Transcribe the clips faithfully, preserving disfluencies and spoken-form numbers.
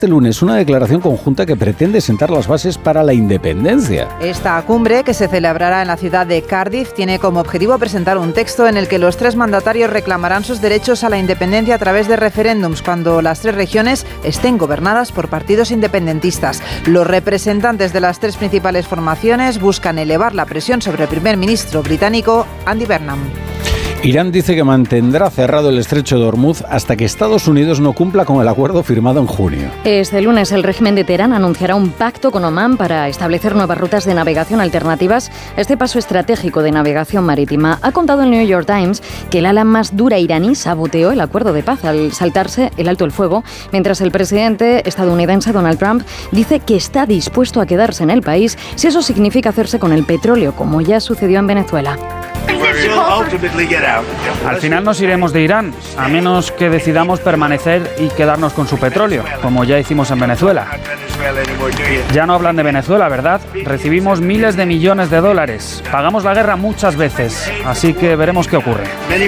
este lunes una declaración conjunta que pretende sentar las bases para la independencia. Esta cumbre, que se celebrará en la ciudad de Cardiff, tiene como objetivo presentar un texto en el que los tres mandatarios reclamarán sus derechos a la independencia a través de referéndums cuando las tres regiones estén gobernadas por partidos independentistas. Los representantes de las tres principales formaciones buscan elevar la presión sobre el primer ministro británico, Andy Burnham. Irán dice que mantendrá cerrado el estrecho de Hormuz hasta que Estados Unidos no cumpla con el acuerdo firmado en junio. Este lunes el régimen de Teherán anunciará un pacto con Omán para establecer nuevas rutas de navegación alternativas a este paso estratégico de navegación marítima. Ha contado el New York Times que el ala más dura iraní saboteó el acuerdo de paz al saltarse el alto el fuego, mientras el presidente estadounidense Donald Trump dice que está dispuesto a quedarse en el país si eso significa hacerse con el petróleo, como ya sucedió en Venezuela. Al final nos iremos de Irán, a menos que decidamos permanecer y quedarnos con su petróleo, como ya hicimos en Venezuela. Ya no hablan de Venezuela, ¿verdad? Recibimos miles de millones de dólares. Pagamos la guerra muchas veces, así que veremos qué ocurre.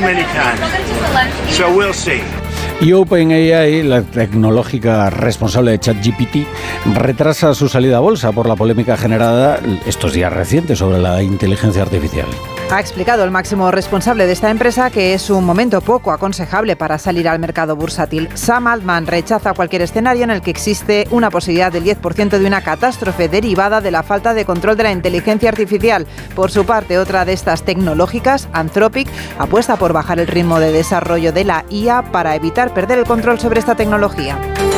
Y OpenAI, la tecnológica responsable de ChatGPT, retrasa su salida a bolsa por la polémica generada estos días recientes sobre la inteligencia artificial. Ha explicado el máximo responsable de esta empresa que es un momento poco aconsejable para salir al mercado bursátil. Sam Altman rechaza cualquier escenario en el que existe una posibilidad del diez por ciento de una catástrofe derivada de la falta de control de la inteligencia artificial. Por su parte, otra de estas tecnológicas, Anthropic, apuesta por bajar el ritmo de desarrollo de la I A para evitar perder el control sobre esta tecnología.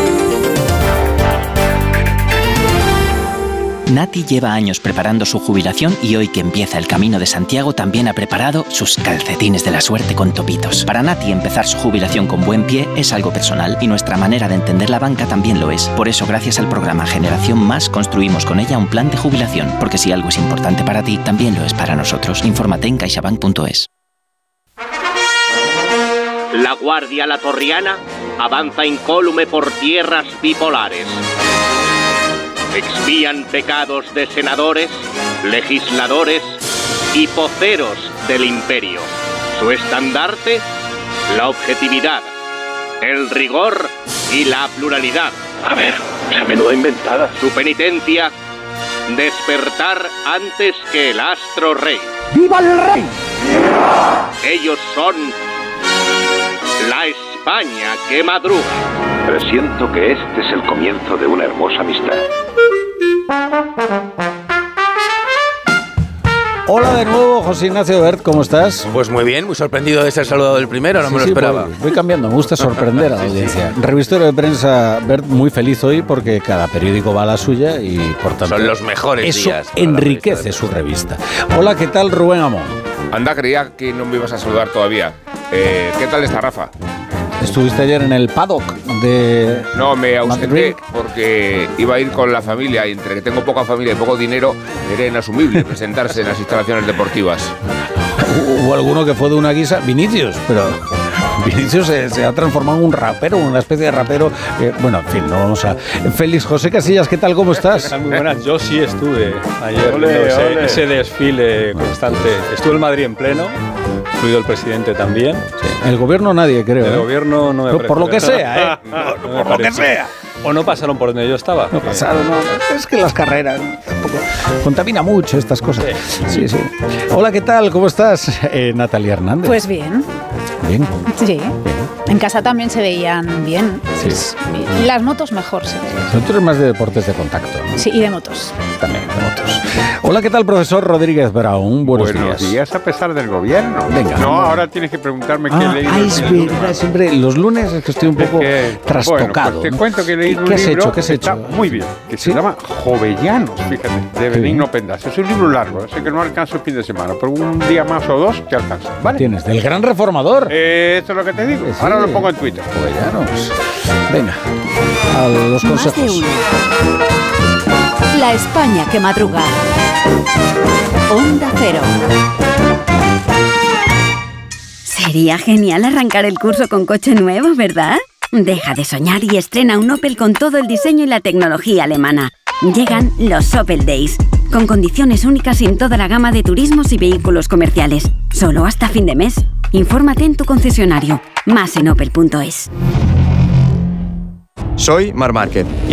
Nati lleva años preparando su jubilación y hoy que empieza el Camino de Santiago también ha preparado sus calcetines de la suerte con topitos. Para Nati empezar su jubilación con buen pie es algo personal y nuestra manera de entender la banca también lo es. Por eso gracias al programa Generación Más construimos con ella un plan de jubilación, porque si algo es importante para ti, también lo es para nosotros. Infórmate en caixabank punto es. La Guardia Latorriana avanza incólume por tierras bipolares. Expían pecados de senadores, legisladores y poceros del imperio. Su estandarte, la objetividad, el rigor y la pluralidad. A ver, esa menuda inventada. Su penitencia, despertar antes que el astro rey. ¡Viva el rey! Ellos son la España que madruga. Presiento que este es el comienzo de una hermosa amistad. Hola de nuevo, José Ignacio Bert, ¿cómo estás? Pues muy bien, muy sorprendido de ser saludado del primero, no sí, me lo sí, esperaba. Voy, voy cambiando, me gusta sorprender a la audiencia. Sí, sí. Revistero de prensa, Bert, muy feliz hoy porque cada periódico va a la suya y por tanto... Son los mejores eso días. Eso enriquece su revista. Hola, ¿qué tal, Rubén Amón? Anda, creía que no me ibas a saludar todavía. Eh, ¿Qué tal está Rafa? ¿Estuviste ayer en el paddock de...? No, me ausenté porque iba a ir con la familia y entre que tengo poca familia y poco dinero era inasumible presentarse en las instalaciones deportivas. Hubo alguno que fue de una guisa, Vinicius, pero Vinicius se, se ha transformado en un rapero, una especie de rapero. Eh, bueno, en fin, no vamos a... Félix José Casillas, ¿qué tal? ¿Cómo estás? Muy buenas, yo sí estuve ayer ole, ese, ole. ese desfile constante. Estuvo el Madrid en pleno, incluido el presidente también. Sí. El gobierno nadie, creo. El ¿eh? gobierno no me no, Por lo que sea, ¿eh? no, no, no por lo que sea. O no pasaron por donde yo estaba. No pasaron, no. Es que las carreras tampoco contamina mucho estas cosas. Sí, sí. sí. Hola, ¿qué tal? ¿Cómo estás? Eh, Natalia Hernández. Pues bien. Bien. Sí. Bien. En casa también se veían bien. Sí. Pues, las motos mejor se veían. Tú eres más de deportes de contacto, ¿no? Sí, y de motos. También de motos. Hola, ¿qué tal, profesor Rodríguez Brown? Buenos, Buenos días. días a pesar del gobierno. Venga. No, ahora tienes que preguntarme ah, qué he leído. Ah, es verdad, siempre los lunes es que estoy un poco que, trastocado. Bueno, pues te cuento que he leído un ¿Qué has libro hecho? ¿Qué has que está hecho? muy bien, que ¿Sí? se llama Jovellanos, fíjate, de Benigno Pendas. Es un libro largo, sé que no alcanzo el fin de semana, pero un día más o dos te alcanza, ¿vale? Tienes, del gran reformador. Eh, esto es lo que te digo, sí, ahora lo pongo en Twitter. Jovellanos. Venga, a los consejos. Más de uno. La España que madruga. Onda Cero. Sería genial arrancar el curso con coche nuevo, ¿verdad? Deja de soñar y estrena un Opel con todo el diseño y la tecnología alemana. Llegan los Opel Days, con condiciones únicas en toda la gama de turismos y vehículos comerciales. Solo hasta fin de mes. Infórmate en tu concesionario. Más en opel punto es. Soy Marc Márquez.